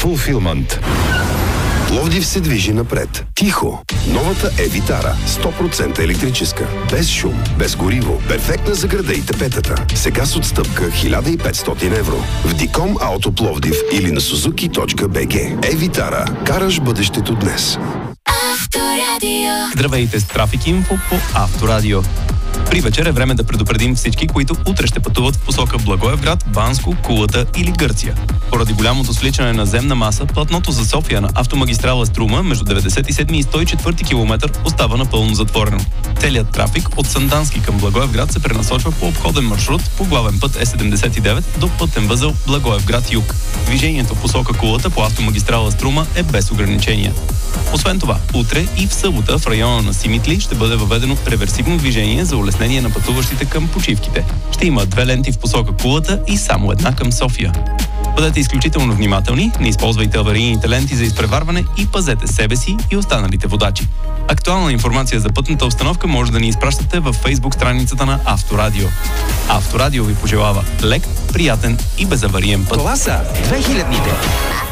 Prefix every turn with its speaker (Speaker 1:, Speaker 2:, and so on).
Speaker 1: Fulfillment.
Speaker 2: Пловдив се движи напред. Тихо. Новата Евитара. 100% електрическа. Без шум, без гориво. Перфектна за града и тепетата. Сега с отстъпка 1500 евро. В Диком Ауто Пловдив или на suzuki.bg. Евитара. Караш бъдещето днес.
Speaker 3: Авторадио.
Speaker 4: Здравейте с Трафик Инфо по Авторадио. При вечер е време да предупредим всички, които утре ще пътуват в посока Благоевград, Банско, Кулата или Гърция. Поради голямото свличане на земна маса, платното за София на автомагистрала Струма между 97 и 104 км остава напълно затворено. Целият трафик от Сандански към Благоевград се пренасочва по обходен маршрут по главен път Е79 до пътен възел Благоевград-Юг. Движението в посока Кулата по автомагистрала Струма е без ограничения. Освен това, утре и в събота в района на Симитли ще бъде въведено реверсивно движение за улеснение на пътуващите към почивките. Ще има 2 ленти в посока Кулата и само една към София. Бъдете изключително внимателни, не използвайте аварийните ленти за изпреварване и пазете себе си и останалите водачи. Актуална информация за пътната обстановка може да ни изпращате във Facebook страницата на Авторадио. Авторадио ви пожелава лек, приятен и безавариен път.
Speaker 5: Това са 2000-ните.